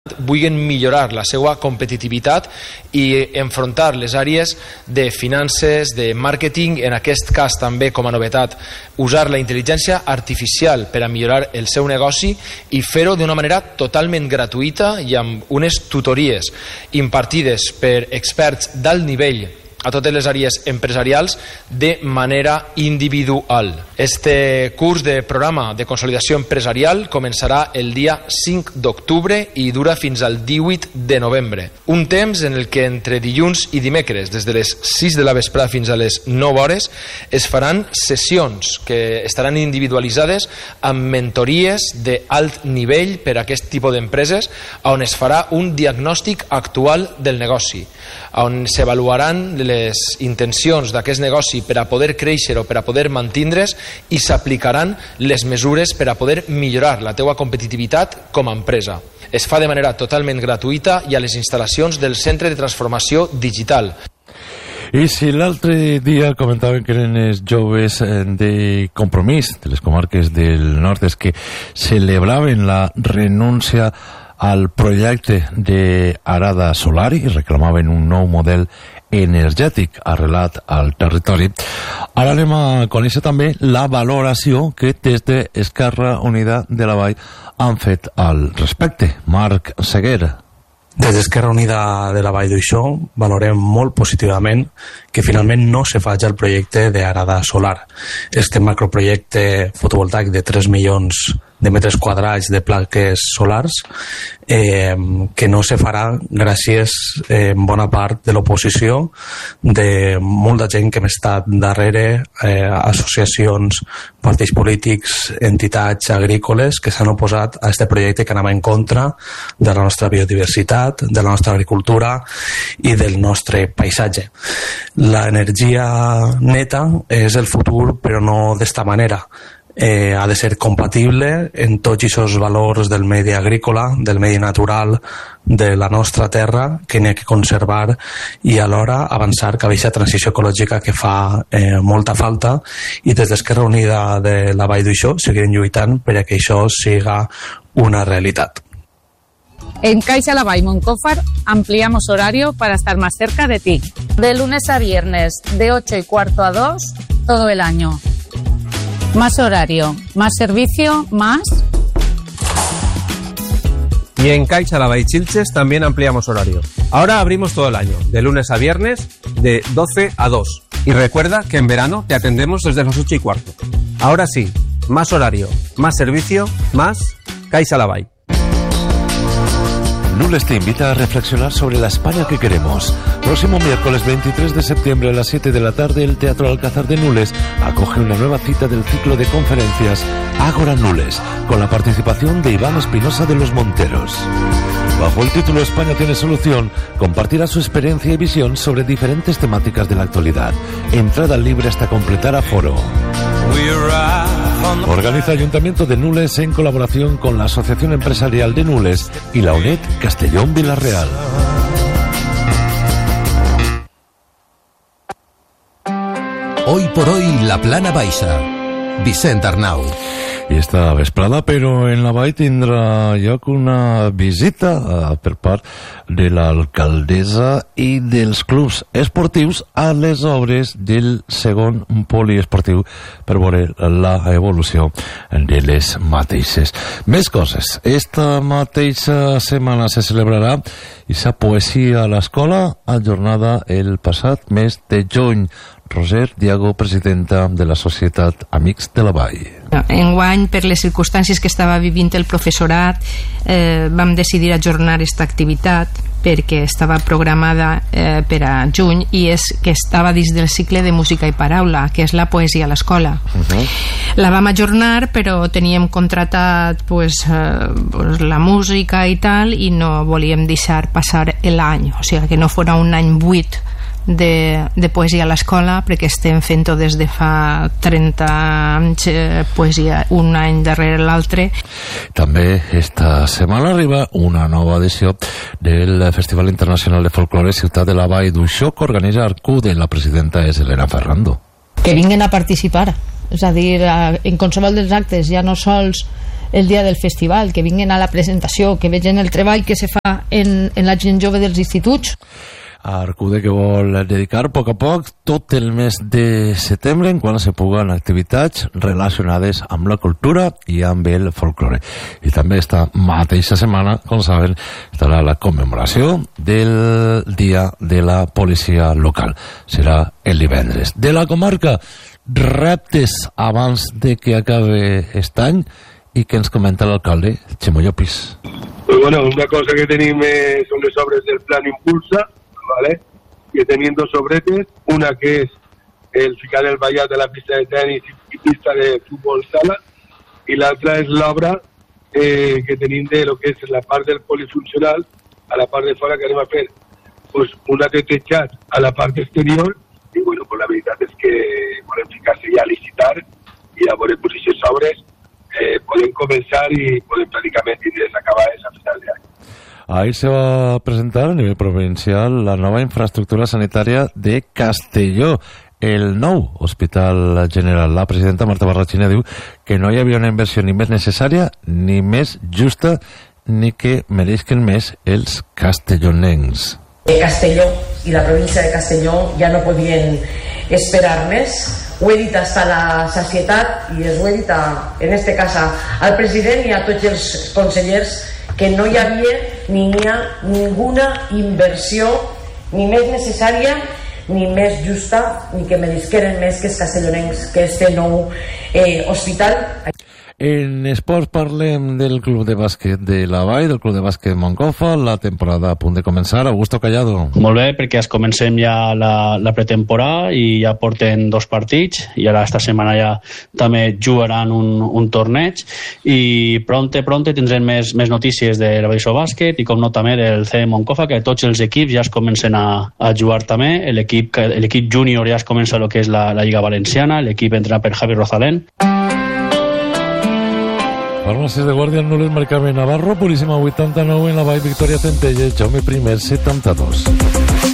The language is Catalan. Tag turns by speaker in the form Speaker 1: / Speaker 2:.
Speaker 1: vulguin millorar la seva competitivitat i enfrontar les àrees de finances, de màrqueting, en aquest cas també com a novetat usar la intel·ligència artificial per a millorar el seu negoci i fer-ho d'una manera totalment gratuïta i amb unes tutories impartides per experts d'alt nivell a totes les àrees empresarials de manera individual. Este curs de programa de consolidació empresarial començarà el dia 5 d'octubre i dura fins al 18 de novembre. Un temps en el que entre dilluns i dimecres, des de les 6 de la vesprada fins a les 9 hores, es faran sessions que estaran individualitzades amb mentories d'alt nivell per a aquest tipus d'empreses, on es farà un diagnòstic actual del negoci, on s'avaluaran les intencions d'aquest negoci per a poder créixer o per a poder mantindre's i s'aplicaran les mesures per a poder millorar la teua competitivitat com a empresa. Es fa de manera totalment gratuïta i a les instal·lacions del Centre de Transformació Digital.
Speaker 2: I si l'altre dia comentaven que eren els joves de Compromís, de les comarques del nord, és que celebraven la renúncia al projecte d'Arada Solar i reclamaven un nou model energètic arrelat al territori. Ara anem a conèixer també la valoració que des d'Esquerra Unida de la Vall han fet al respecte. Marc Seguer.
Speaker 3: Des d'Esquerra Unida de la Vall d'Uixó valorem molt positivament que finalment no se faci el projecte d'Arada Solar. Este macroprojecte fotovoltaic de 3 milions de metres quadrats de plaques solars que no se farà gràcies en bona part de l'oposició de molta gent que hem estat darrere, associacions, partits polítics, entitats agrícoles que s'han oposat a aquest projecte que anava en contra de la nostra biodiversitat, de la nostra agricultura i del nostre paisatge. L'energia neta és el futur, però no d'esta manera. Ha de ser compatible en tots aquests valors del medi agrícola, del medi natural, de la nostra terra, que n'hi ha que conservar i alhora avançar cap a aquesta transició ecològica que fa molta falta, i des d'Esquerra Unida de la Vall d'Uixó seguirem lluitant per a que això siga una realitat.
Speaker 4: En Caixa La Vall Moncófar ampliamos horario para estar más cerca de ti. De lunes a viernes, de 8:15 a 2, todo el año. Más horario, más servicio, más...
Speaker 5: Y en Caixa La Vall Chilches también ampliamos horario. Ahora abrimos todo el año, de lunes a viernes, de 12 a 2. Y recuerda que en verano te atendemos desde las 8:15. Ahora sí, más horario, más servicio, más Caixa La Vall.
Speaker 2: Nules te invita a reflexionar sobre la España que queremos. Próximo miércoles 23 de septiembre a las 7 de la tarde, el Teatro Alcázar de Nules acoge una nueva cita del ciclo de conferencias Ágora Nules, con la participación de Iván Espinosa de los Monteros. Bajo el título España tiene solución, compartirá su experiencia y visión sobre diferentes temáticas de la actualidad. Entrada libre hasta completar aforo. Organiza Ayuntamiento de Nules en colaboración con la Asociación Empresarial de Nules y la UNED Castellón Villarreal.
Speaker 6: Hoy por hoy, la Plana Baixa. Vicent Arnau.
Speaker 2: I esta vesprada, però en la Vall tindrà lloc una visita per part de l'alcaldessa i dels clubs esportius a les obres del segon poliesportiu per veure la evolució de les mateixes. Més coses. Esta mateixa setmana se celebrarà aquesta poesia a l'escola, ajornada el passat mes de juny. Roser Diago, presidenta de la Societat Amics de la Vall.
Speaker 7: Enguany, per les circumstàncies que estava vivint el professorat, vam decidir ajornar aquesta activitat perquè estava programada per a juny i és que estava dins del cicle de música i paraula, que és la poesia a l'escola. La vam ajornar, però teníem contratat la música i tal, i no volíem deixar passar l'any, o sigui, que no fos un any buit de poesia a l'escola, perquè estem fent-ho des de fa 30 anys, poesia un any darrere l'altre.
Speaker 2: També esta setmana arriba una nova edició del Festival Internacional de Folklore Ciutat de la Vall d'Uixó, que organitza Arcude. La presidenta és Elena Ferrando.
Speaker 8: Que vinguin a participar, és a dir, en qualsevol dels actes, ja no sols
Speaker 7: el dia del festival, que vinguin a la presentació, que vegin el treball que se fa en la gent jove dels instituts.
Speaker 2: Arcude que vol dedicar a poc tot el mes de setembre en quan se puguen activitats relacionades amb la cultura i amb el folklore. I també esta mateixa setmana, com saben, estarà la commemoració del Dia de la Policia Local. Serà el divendres. De la comarca, reptes abans de que acabe aquest any i que ens comenta l'alcalde, Ximo Llopis.
Speaker 8: Pues bueno, una cosa que tenim son les obres del Plan Impulsa, ¿vale? Que tenim dos obretes, una que es el ficar el vallat de la pista de tenis y pista de fútbol sala, y la otra es la obra que tenim de lo que es la part del polifuncional, a la part de fora que anem a fer pues, una de techat a la part exterior, i bueno, pues la veritat és que volem ficar-se ja a licitar i a veure pues, aquestes obres podem començar i podem pràcticament tindre's acabades a final d'any.
Speaker 2: Ahí se va a presentar a nivel provincial la nova infraestructura sanitària de Castelló, el nou Hospital General. La presidenta Marta Barrachina diu que no hi havia una inversió ni més necessària ni més justa ni que mereixen més els castellonencs.
Speaker 9: Castelló i la província de Castelló ja no podien esperar més. Ho he dit hasta la sacietat i ho he dit en este cas al president i a tots els consellers que no hi havia ni hi ha ninguna inversió ni més necessària ni més justa ni que meresqueren més que els castellonencs que este nou hospital.
Speaker 2: En esports parlem del club de bàsquet de la Vall, del club de bàsquet Moncofa, la temporada a punt de començar. Augusto Callado.
Speaker 10: Molt bé, perquè es comencem ja la pretemporada i ja porten 2 partits i ara esta setmana ja també jugaran un torneig i pronte tindrem més notícies de la Baixó Bàsquet i com no també del C Moncofa, que tots els equips ja es comencen a jugar també. L'equip júnior ja es comença el que és la Lliga Valenciana, l'equip entrenat per Javi Rosalén.
Speaker 2: Farmàcies de Guàrdia Nules, Mercame Navarro, Puríssima 89 en la Vall, Victòria Centelles, Jaume I 72.